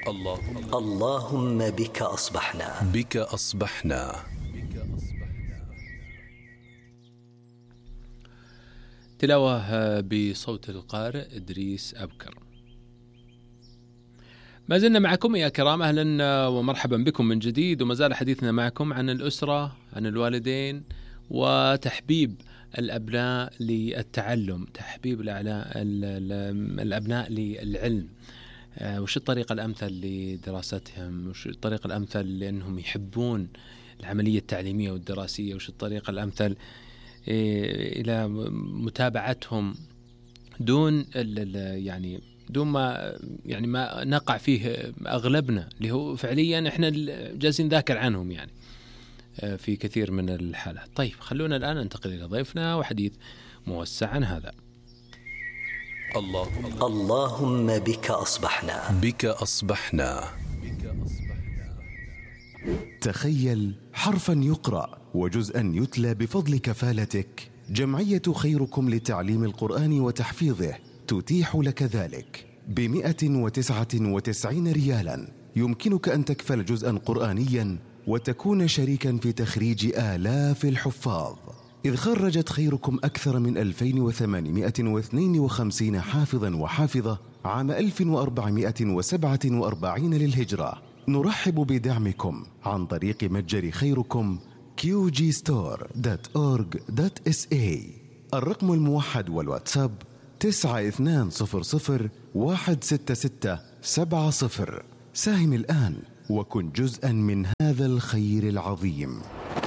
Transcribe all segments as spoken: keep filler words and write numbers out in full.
اللهم اللهم بك أصبحنا بك أصبحنا. تلاوة بصوت القارئ إدريس أبكر. ما زلنا معكم يا كرام، أهلا ومرحبا بكم من جديد، وما زال حديثنا معكم عن الأسرة، عن الوالدين، وتحبيب الأبناء للتعلم، تحبيب الأبناء للعلم. وش الطريقة الأمثل لدراستهم، وش الطريقة الأمثل لأنهم يحبون العملية التعليمية والدراسية، وش الطريقة الأمثل إلى متابعتهم دون يعني دون ما يعني ما نقع فيه أغلبنا، اللي هو فعليا إحنا جالسين ذاكر عنهم يعني في كثير من الحالات. طيب خلونا الآن ننتقل إلى ضيفنا وحديث موسع عن هذا. اللهم اللهم بك أصبحنا بك أصبحنا. تخيل حرفا يقرأ وجزءا يتلى بفضل كفالتك. جمعية خيركم لتعليم القرآن وتحفيظه تتيح لك ذلك بمئة وتسعة وتسعين ريالا. يمكنك أن تكفل جزءا قرآنيا وتكون شريكا في تخريج آلاف الحفاظ، إذ خرجت خيركم أكثر من ألفين وثمانمئة واثنين وخمسين حافظا وحافظة عام ألف وأربعمئة وسبعة وأربعين للهجرة. نرحب بدعمكم عن طريق متجر خيركم كيو جي ستور دوت أورج دوت إس إيه. الرقم الموحد والواتساب تسعة اثنان صفر صفر واحد ستة ستة سبعة صفر. ساهم الآن وكن جزءا من هذا الخير العظيم.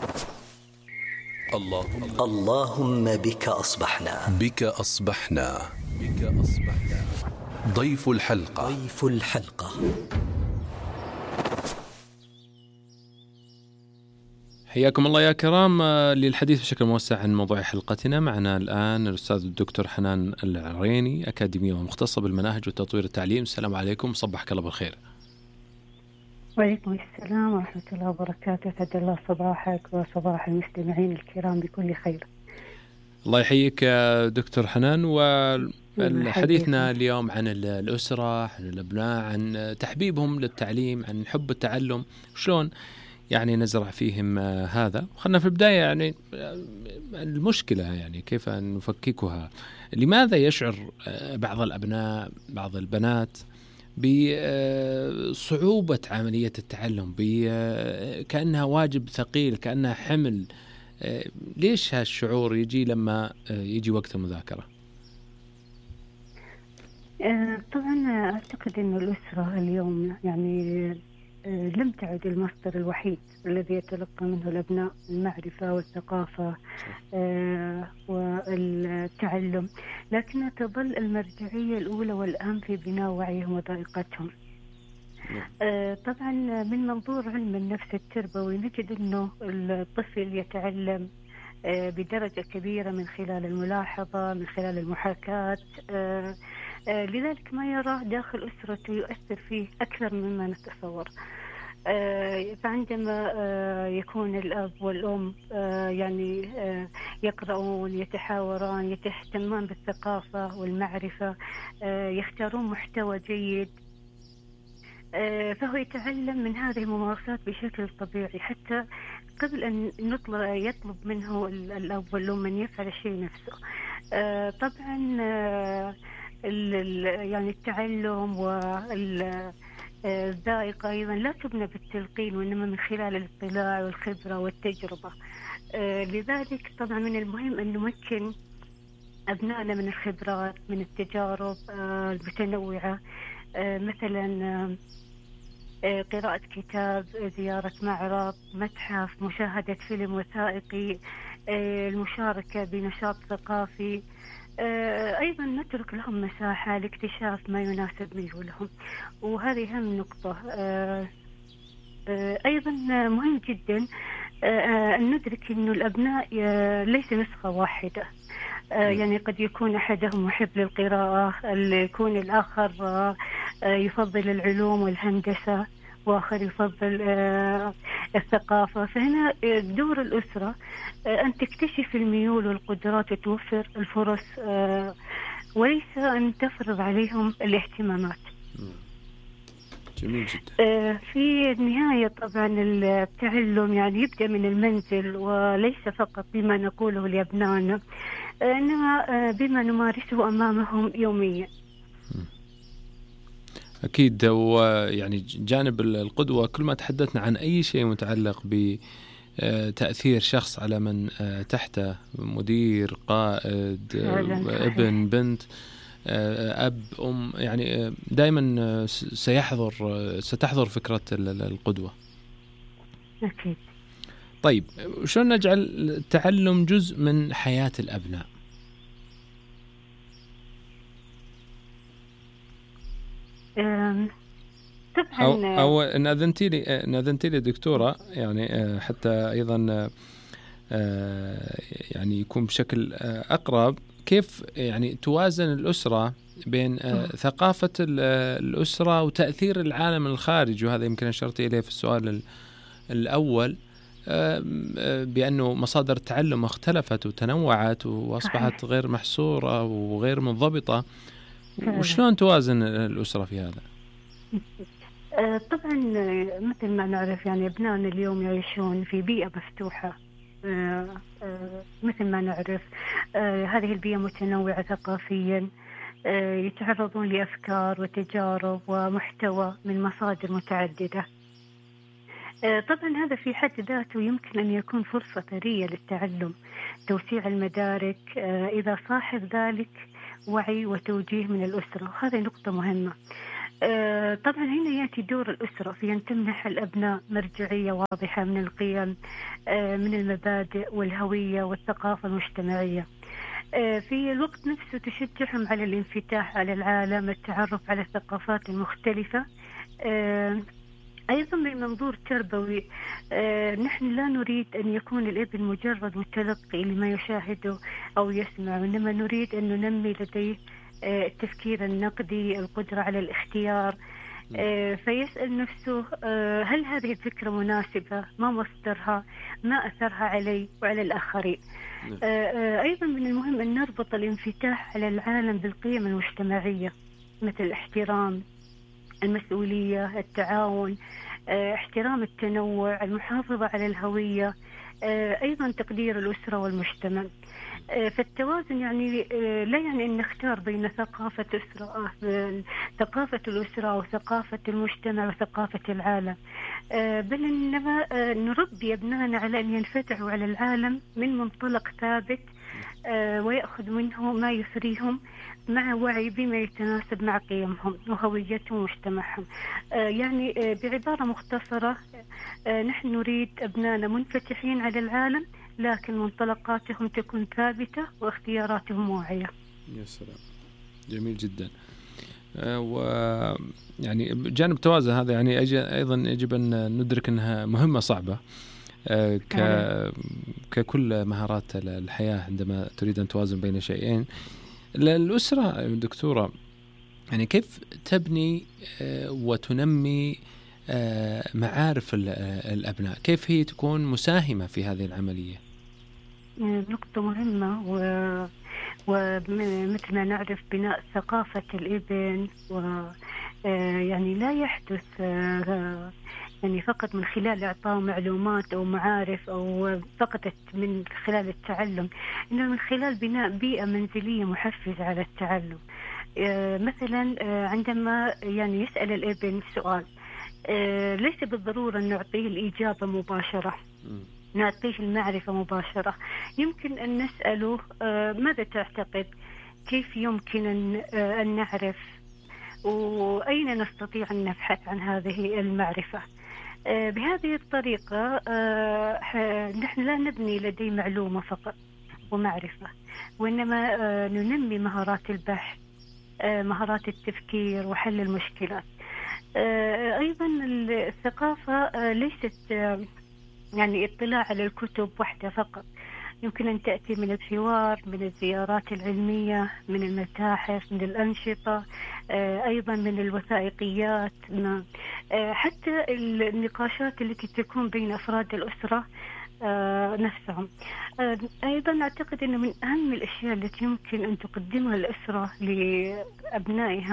اللهم اللهم بك أصبحنا بك أصبحنا. بك أصبحنا. ضيف الحلقة ضيف الحلقة حياكم الله يا كرام للحديث بشكل موسع عن موضوع حلقتنا. معنا الآن الأستاذ الدكتور حنان العريني، أكاديمية ومختصة بالمناهج وتطوير التعليم. السلام عليكم، صبحك الله بالخير. وعليكم السلام ورحمة الله وبركاته. أسعد الله صباحك وصباح المستمعين الكرام بكل خير. الله يحييك يا دكتور حنان. وحديثنا اليوم عن الأسرة، عن الأبناء، عن تحبيبهم للتعليم، عن حب التعلم، شلون يعني نزرع فيهم هذا. خلنا في البداية يعني المشكلة يعني كيف نفككها. لماذا يشعر بعض الأبناء، بعض البنات بصعوبة عملية التعلم، كأنها واجب ثقيل، كأنها حمل؟ ليش هالشعور يجي لما يجي وقت المذاكرة؟ طبعا أعتقد أن الأسرة اليوم يعني لم تعد المصدر الوحيد الذي يتلقى منه الأبناء المعرفة والثقافة والتعلم، لكنها تظل المرجعية الأولى والأهم في بناء وعيهم وذائقتهم. طبعا من منظور علم النفس التربوي نجد أنه الطفل يتعلم بدرجة كبيرة من خلال الملاحظة، من خلال المحاكاة، لذلك ما يراه داخل أسرته يؤثر فيه أكثر مما نتصور. فعندما يكون الأب والأم يعني يقرؤون، يتحاوران، يهتمان بالثقافة والمعرفة، يختارون محتوى جيد، فهو يتعلم من هذه الممارسات بشكل طبيعي حتى قبل أن نطلب يطلب منه الأب والأم أن يفعل الشيء نفسه. طبعا يعني التعلم والذائقة أيضا لا تبنى بالتلقين، وإنما من خلال الاطلاع والخبرة والتجربة. لذلك طبعا من المهم أن نمكن أبنائنا من الخبرات، من التجارب المتنوعة، مثلا قراءة كتاب، زيارة معرض، متحف، مشاهدة فيلم وثائقي، المشاركة بنشاط ثقافي. أيضا نترك لهم مساحة لاكتشاف ما يناسب ميولهم، وهذه أهم نقطة. أيضا مهم جدا أن ندرك أن الأبناء ليس نسخة واحدة. يعني قد يكون أحدهم محب للقراءة، يكون الآخر يفضل العلوم والهندسة، وآخر يفضل الثقافة. فهنا دور الأسرة أن تكتشف الميول والقدرات وتوفر الفرص، وليس أن تفرض عليهم الاهتمامات. جميل جدا. في النهاية طبعا التعلم يعني يبدأ من المنزل، وليس فقط بما نقوله لأبنائنا، إنما بما نمارسه أمامهم يوميا. أكيد. ويعني جانب القدوة، كل ما تحدثنا عن أي شيء متعلق بتأثير شخص على من تحته، مدير، قائد، ابن، بنت، أب، أم، يعني دائما سيحضر ستحضر فكرة القدوة. أكيد. طيب، شلون نجعل التعلم جزء من حياة الأبناء؟ طبعا أو, أو نأذنتي لي نأذنتي لي دكتورة، يعني حتى أيضا يعني يكون بشكل أقرب، كيف يعني توازن الأسرة بين ثقافة الأسرة وتأثير العالم الخارجي؟ وهذا يمكن أشرت إليه في السؤال الأول، بأنه مصادر التعلم اختلفت وتنوعت وأصبحت غير محصورة وغير منضبطة. وشلون توازن الأسرة في هذا؟ طبعا مثل ما نعرف يعني أبنائنا اليوم يعيشون في بيئة مفتوحة، مثل ما نعرف هذه البيئة متنوعة ثقافيا، يتعرضون لأفكار وتجارب ومحتوى من مصادر متعددة. طبعا هذا في حد ذاته يمكن أن يكون فرصة ثرية للتعلم، توسيع المدارك، إذا صاحب ذلك وعي وتوجيه من الأسرة، وهذه نقطة مهمة. طبعا هنا يأتي دور الأسرة في أن تمنح الأبناء مرجعية واضحة من القيم، من المبادئ والهوية والثقافة المجتمعية. في الوقت نفسه تشجعهم على الانفتاح على العالم، التعرف على الثقافات المختلفة. أيضا من منظور تربوي، نحن لا نريد أن يكون الابن مجرد متلقي لما يشاهده أو يسمع، إنما نريد أن ننمي لديه التفكير النقدي، القدرة على الاختيار. فيسأل نفسه هل هذه الفكرة مناسبة؟ ما مصدرها؟ ما أثرها علي وعلى الآخرين؟ أيضا من المهم أن نربط الانفتاح على العالم بالقيم المجتمعية، مثل الاحترام، المسؤولية، التعاون، احترام التنوع، المحافظة على الهوية، أيضا تقدير الأسرة والمجتمع. فالتوازن يعني لا يعني أن نختار بين ثقافة أسرة ثقافة الأسرة وثقافة المجتمع وثقافة العالم، بل إنما نربي أبنائنا على أن ينفتحوا على العالم من منطلق ثابت، ويأخذ منه ما يثريهم مع وعي بما يتناسب مع قيمهم وهويتهم ومجتمعهم. يعني بعبارة مختصرة، نحن نريد أبنائنا منفتحين على العالم، لكن منطلقاتهم تكون ثابتة واختياراتهم واعية. يا سلام، جميل جدا. ويعني جانب التوازن هذا يعني أيضا يجب أن ندرك أنها مهمة صعبة، ك ككل مهارات الحياة عندما تريد أن توازن بين شيئين. الأسرة دكتورة، يعني كيف تبني وتنمي معارف الأبناء؟ كيف هي تكون مساهمة في هذه العملية؟ نقطة مهمة، و... ومثل ما نعرف بناء ثقافة الابن، و يعني لا يحدث يعني فقط من خلال إعطاء معلومات أو معارف أو فقط من خلال التعلم، إنما من خلال بناء بيئة منزلية محفزة على التعلم. مثلا عندما يعني يسأل الابن سؤال، ليس بالضرورة أن نعطيه الإجابة مباشرة، نعطيه المعرفة مباشرة. يمكن أن نسأله ماذا تعتقد؟ كيف يمكن أن نعرف؟ وأين نستطيع أن نبحث عن هذه المعرفة؟ بهذه الطريقة نحن لا نبني لديه معلومة فقط ومعرفة، وإنما ننمي مهارات البحث، مهارات التفكير وحل المشكلات. أيضا الثقافة ليست يعني اطلاع على الكتب وحدها فقط، يمكن أن تأتي من الحوار، من الزيارات العلمية، من المتاحف، من الأنشطة، أيضا من الوثائقيات، حتى النقاشات التي تكون بين أفراد الأسرة نفسهم. أيضا أعتقد أن من أهم الأشياء التي يمكن أن تقدمها الأسرة لأبنائهم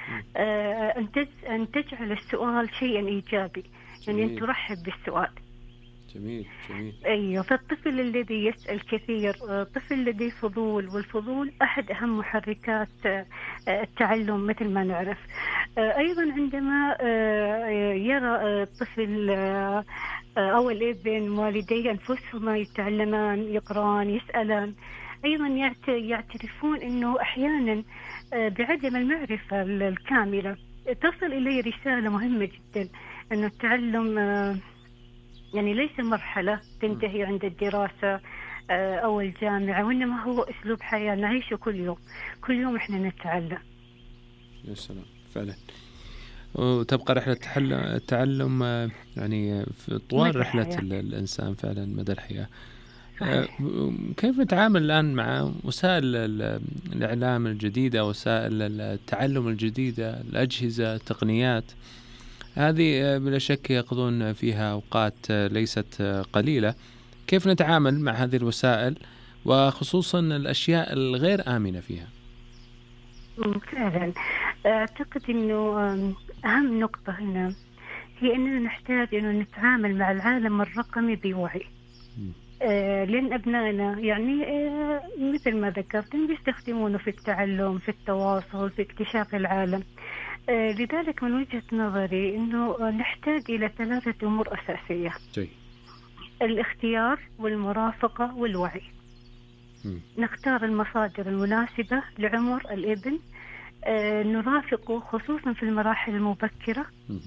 أن أن تجعل السؤال شيئا إيجابي، يعني أن ترحب بالسؤال. جميل جميل. أيوة. فالطفل الذي يسأل كثير طفل لديه فضول، والفضول أحد أهم محركات التعلم مثل ما نعرف. أيضا عندما يرى الطفل أو الابن والديه أنفسهما يتعلمان يقران يسألان، أيضا يعترفون أنه أحيانا بعدم المعرفة الكاملة تصل إليه رسالة مهمة جدا، أنه التعلم يعني ليس مرحلة تنتهي عند الدراسة أو الجامعة، وإنما هو أسلوب حياة نعيشه كل يوم. كل يوم إحنا نتعلم. يا سلام فعلا. وتبقى رحلة التعلم يعني في طوال رحلة الإنسان فعلا مدى الحياة. كيف نتعامل الآن مع وسائل الإعلام الجديدة، وسائل التعلم الجديدة، الأجهزة، التقنيات هذه بلا شك يقضون فيها أوقات ليست قليلة. كيف نتعامل مع هذه الوسائل وخصوصا الأشياء الغير آمنة فيها؟ فعلا أعتقد أنه أهم نقطة هنا هي أننا نحتاج أنه نتعامل مع العالم الرقمي بوعي. آه لأن أبنائنا يعني آه مثل ما ذكرت بيستخدمونه في التعلم، في التواصل، في اكتشاف العالم. آه لذلك من وجهة نظري أنه نحتاج إلى ثلاثة أمور أساسية: جي. الاختيار والمرافقة والوعي. م. نختار المصادر المناسبة لعمر الابن، آه نرافقه خصوصا في المراحل المبكرة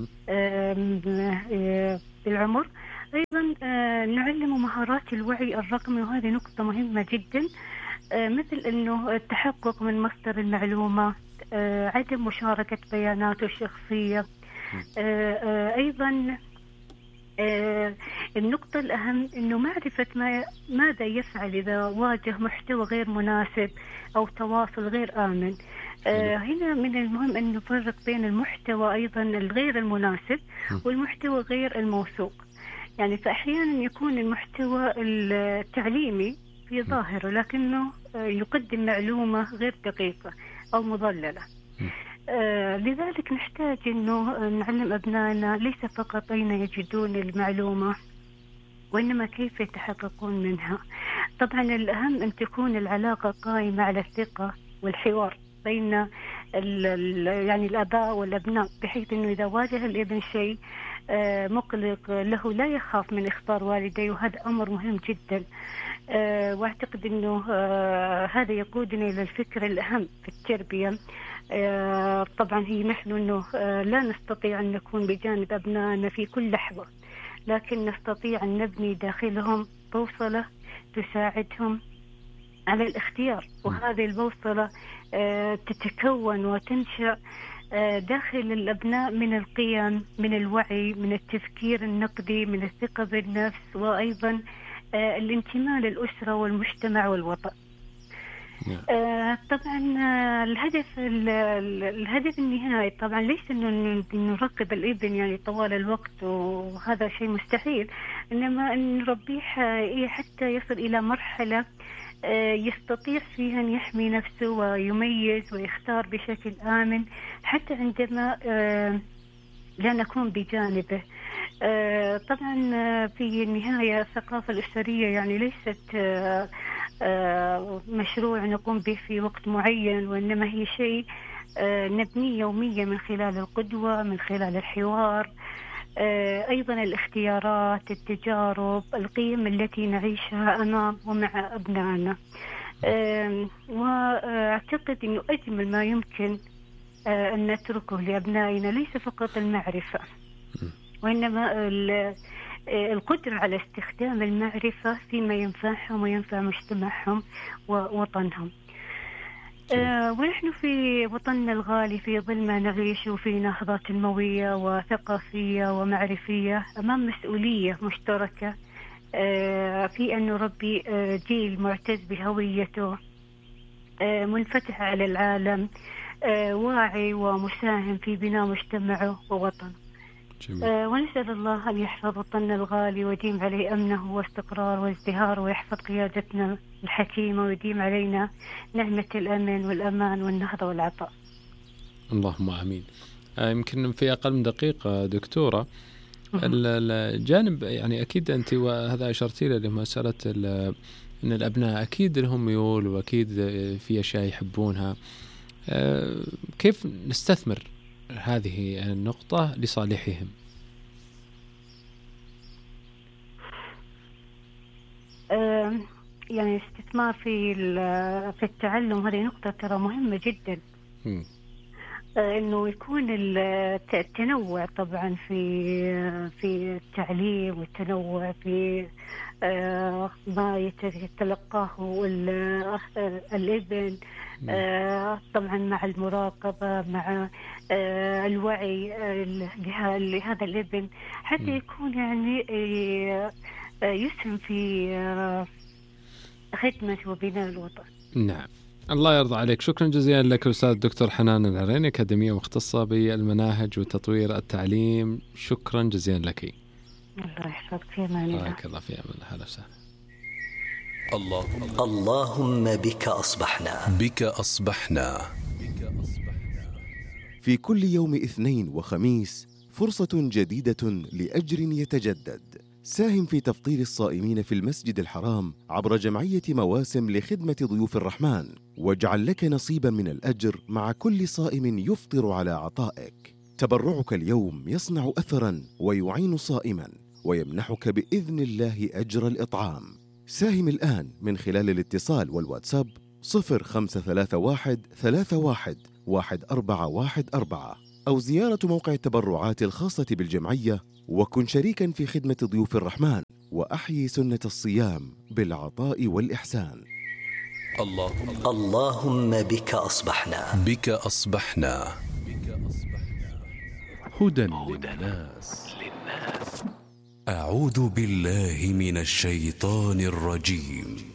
آه بالعمر. أيضا آه نعلم مهارات الوعي الرقمي، وهذه نقطة مهمة جدا، آه مثل أنه التحقق من مصدر المعلومة، آه عدم مشاركة بياناته الشخصية. آه آه أيضا آه النقطة الأهم أنه معرفة ما ماذا يفعل إذا واجه محتوى غير مناسب أو تواصل غير آمن. آه هنا من المهم أن نفرق بين المحتوى أيضا الغير المناسب والمحتوى غير الموثوق. يعني فأحيانا يكون المحتوى التعليمي في ظاهره لكنه يقدم معلومة غير دقيقة أو مضللة. آه لذلك نحتاج أنه نعلم أبنائنا ليس فقط أين يجدون المعلومة، وإنما كيف يتحققون منها. طبعا الأهم أن تكون العلاقة قائمة على الثقة والحوار بين ال ال يعني الآباء والأبناء، بحيث أنه إذا واجه الابن شيء آه مقلق له لا يخاف من إخبار والديه، وهذا أمر مهم جدا. آه واعتقد أنه آه هذا يقودنا إلى الفكرة الأهم في التربية. آه طبعا هي نحن أنه آه لا نستطيع أن نكون بجانب أبنائنا في كل لحظة، لكن نستطيع أن نبني داخلهم بوصلة تساعدهم على الاختيار، وهذه البوصلة آه تتكون وتنشأ داخل الأبناء من القيم، من الوعي، من التفكير النقدي، من الثقة بالنفس، وأيضا الانتماء للأسرة والمجتمع والوطن. طبعا الهدف الهدف النهائي طبعا ليس أن نراقب الابن يعني طوال الوقت، وهذا شيء مستحيل، إنما أن نربيه حتى يصل إلى مرحلة يستطيع فيها أن يحمي نفسه ويميز ويختار بشكل آمن حتى عندما لا نكون بجانبه. طبعا في النهاية الثقافة الأسرية يعني ليست مشروع نقوم به في وقت معين، وإنما هي شيء نبنيه يوميا من خلال القدوة، من خلال الحوار، أيضا الاختيارات، التجارب، القيم التي نعيشها أمام ومع أبنائنا. وأعتقد أنه أجمل ما يمكن أن نتركه لأبنائنا ليس فقط المعرفة، وإنما القدرة على استخدام المعرفة فيما ينفعهم وينفع مجتمعهم ووطنهم. آه ونحن في وطننا الغالي في ظل ما نعيش في نهضة تنموية وثقافية ومعرفية، أمام مسؤولية مشتركة آه في أن نربي آه جيل معتز بهويته، آه منفتح على العالم، آه واعي ومساهم في بناء مجتمعه ووطنه. آه ونسأل الله أن يحفظ وطننا الغالي ويديم عليه أمنه واستقرار وازدهار، ويحفظ قيادتنا الحكيمة ويديم علينا نعمة الأمن والأمان والنهضة والعطاء. اللهم آمين. يمكن في أقل من دقيقة دكتورة الجانب، يعني أكيد أنت وهذا أشرتي له لمسألة أن الأبناء أكيد لهم ميول وأكيد في أشياء يحبونها، كيف نستثمر هذه النقطة لصالحهم؟ يعني الاستثمار في في التعلم هذه نقطة ترى مهمة جدا. م. انه يكون التنوع طبعا في في التعليم والتنوع في ما يتلقاه الابن، طبعا مع المراقبة، مع الوعي لهذا الابن، حتى يكون يعني يسهم في خدمة وبناء الوطن. نعم، الله يرضى عليك. شكرا جزيلا لك الأستاذ الدكتور حنان العريني، أكاديمية مختصة بالمناهج وتطوير التعليم. شكرا جزيلا لك. الله يحفظك. في أمان الله. بارك الله في أمان الله. هلا وسهلا. اللهم اللهم بك أصبحنا بك أصبحنا في كل يوم اثنين وخميس فرصة جديدة لأجر يتجدد. ساهم في تفطير الصائمين في المسجد الحرام عبر جمعية مواسم لخدمة ضيوف الرحمن، واجعل لك نصيبا من الأجر مع كل صائم يفطر على عطائك. تبرعك اليوم يصنع أثرا ويعين صائما ويمنحك بإذن الله أجر الإطعام. ساهم الآن من خلال الاتصال والواتساب صفر خمسة ثلاثة واحد ثلاثة واحد واحد أربعة واحد أربعة، أو زيارة موقع التبرعات الخاصة بالجمعية، وكن شريكا في خدمة ضيوف الرحمن وأحيي سنة الصيام بالعطاء والإحسان. اللهم اللهم بك أصبحنا بك أصبحنا هدى للناس. أعوذ بالله من الشيطان الرجيم.